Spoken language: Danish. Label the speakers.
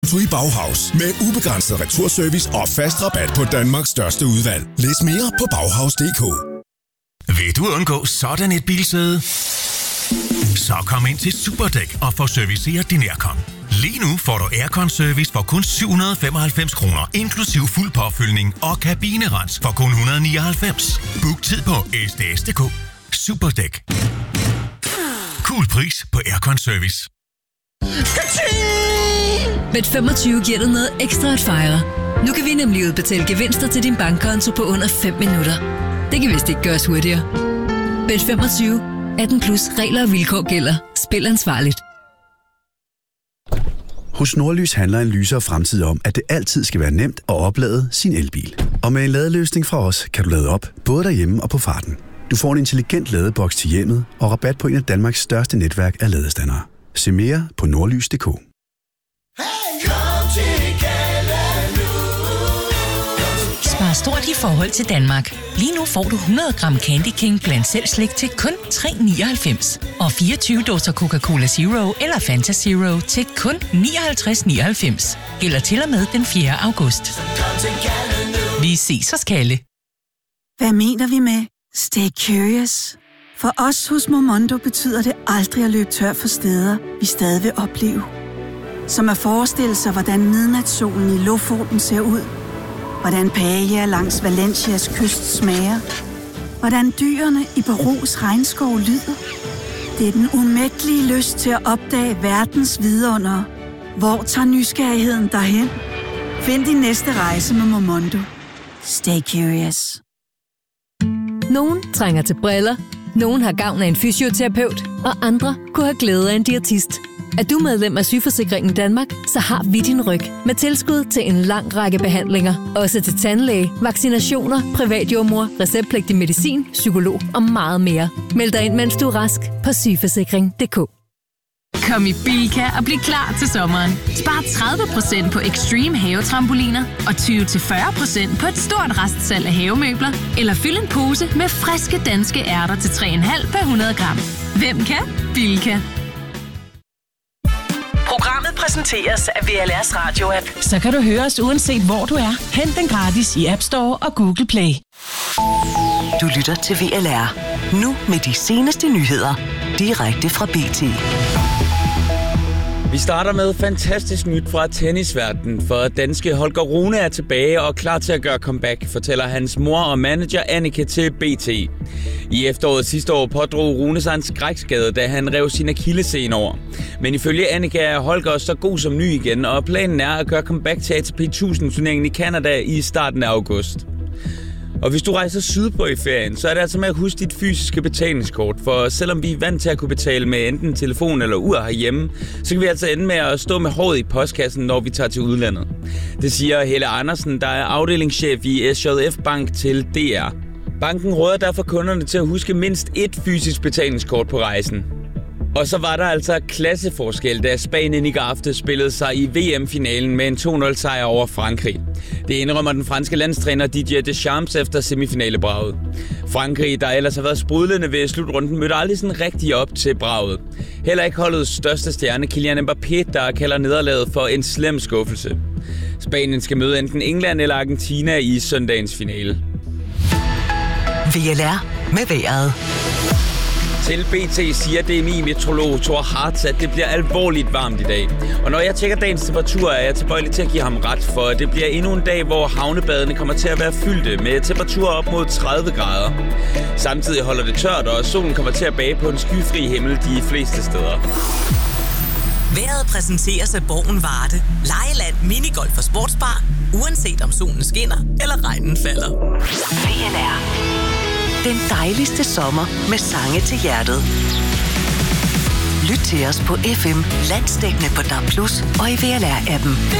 Speaker 1: I Bauhaus med ubegrænset returservice og fast rabat på Danmarks største udvalg. Læs mere på Bauhaus.dk.
Speaker 2: Vil du undgå sådan et bilsæde? Så kom ind til Superdæk og få serviceret din aircon. Lige nu får du aircon-service for kun 795 kroner, inklusiv fuld påfyldning og kabinerens for kun 199. Book tid på sds.dk. Superdæk. Cool pris på aircon-service.
Speaker 3: Med 25 giver dig noget ekstra at fejre. Nu kan vi nemlig udbetale gevinster til din bankkonto på under 5 minutter. Det kan vist ikke gøres hurtigere. Bet 25. 18 plus regler og vilkår gælder. Spil ansvarligt.
Speaker 4: Hos Nordlys handler en lysere fremtid om, at det altid skal være nemt at oplade sin elbil. Og med en ladeløsning fra os, kan du lade op, både derhjemme og på farten. Du får en intelligent ladeboks til hjemmet og rabat på en af Danmarks største netværk af ladestandere. Se mere på nordlys.dk.
Speaker 5: Spar stort i forhold til Danmark. Lige nu får du 100 gram Candy King blandt selv slik til kun 3,99. Og 24 dåser Coca-Cola Zero eller Fanta Zero til kun 59,99. Gælder til og med den 4. august. Vi ses hos Kalle.
Speaker 6: Hvad mener vi med stay curious? For os hos Momondo betyder det aldrig at løbe tør for steder, vi stadig vil opleve. Som at forestille sig, hvordan midnatssolen i Lofoten ser ud. Hvordan paella langs Valencias kyst smager. Hvordan dyrene i Perus regnskov lyder. Det er den umættelige lyst til at opdage verdens vidundere. Hvor tager nysgerrigheden derhen? Find din næste rejse med Momondo. Stay curious.
Speaker 3: Nogen trænger til briller, nogen har gavn af en fysioterapeut, og andre kunne have glæde af en diætist. Er du medlem af Sygeforsikringen Danmark, så har vi din ryg med tilskud til en lang række behandlinger. Også til tandlæge, vaccinationer, privatjordmor, receptpligtig medicin, psykolog og meget mere. Meld dig ind, mens du er rask på sygeforsikring.dk.
Speaker 7: Kom i Bilka og bliv klar til sommeren. Spar 30% på Extreme havetrampoliner og 20-40% på et stort restsalg af havemøbler. Eller fyld en pose med friske danske ærter til 3,5 per 100 gram. Hvem kan? Bilka.
Speaker 8: Programmet præsenteres af VLR's radio-app.
Speaker 9: Så kan du høre os uanset hvor du er. Hent den gratis i App Store og Google Play.
Speaker 8: Du lytter til VLR. Nu med de seneste nyheder. Direkte fra BT.
Speaker 10: Vi starter med fantastisk nyt fra tennisverdenen, for danske Holger Rune er tilbage og klar til at gøre comeback, fortæller hans mor og manager Annika til BT. I efteråret sidste år pådrog Rune sig en skrækskade, da han rev sin akillescene over. Men ifølge Annika er Holger så god som ny igen, og planen er at gøre comeback til ATP 1000-turneringen i Canada i starten af august. Og hvis du rejser sydpå i ferien, så er det altså med at huske dit fysiske betalingskort. For selvom vi er vant til at kunne betale med enten telefon eller ur herhjemme, så kan vi altså ende med at stå med håret i postkassen, når vi tager til udlandet. Det siger Helle Andersen, der er afdelingschef i SJF Bank til DR. Banken råder derfor kunderne til at huske mindst ét fysisk betalingskort på rejsen. Og så var der altså klasseforskel, da Spanien i går aftes spillede sig i VM-finalen med en 2-0-sejr over Frankrig. Det indrømmer den franske landstræner Didier Deschamps efter semifinalebraget. Frankrig, der ellers har været sprudlende ved slutrunden, mødte aldrig sådan rigtig op til braget. Heller ikke holdets største stjerne, Kylian Mbappé, der kalder nederlaget for en slem skuffelse. Spanien skal møde enten England eller Argentina i søndagens finale.
Speaker 8: VLR med vejret.
Speaker 10: Til BT siger DMI-meteorolog Thor Hartz, at det bliver alvorligt varmt i dag. Og når jeg tjekker dagens temperatur, er jeg tilbøjelig til at give ham ret, for det bliver endnu en dag, hvor havnebadene kommer til at være fyldte med temperaturer op mod 30 grader. Samtidig holder det tørt, og solen kommer til at bage på en skyfri himmel de fleste steder.
Speaker 8: Vejret præsenteres af Borgen Varde. Lejeland, minigolf og sportsbar. Uanset om solen skinner eller regnen falder. VLR. Den dejligste sommer med sange til hjertet. Lyt til os på FM, landsdækkende på DAB+ og i VLR-appen.